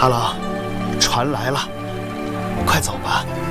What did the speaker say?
阿郎，船来了，快走吧。